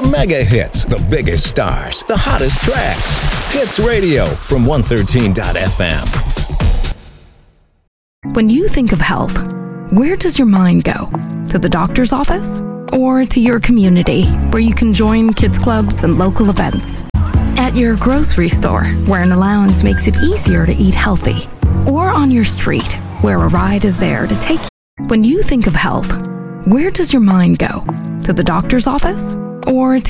The mega hits, the biggest stars, the hottest tracks. Hits Radio from 113.fm. When you think of health, where does your mind go? To the doctor's office? Or to your community, where you can join kids clubs and local events? At your grocery store, where an allowance makes it easier to eat healthy? Or on your street, where a ride is there to take you? When you think of health, where does your mind go? To the doctor's office? Or to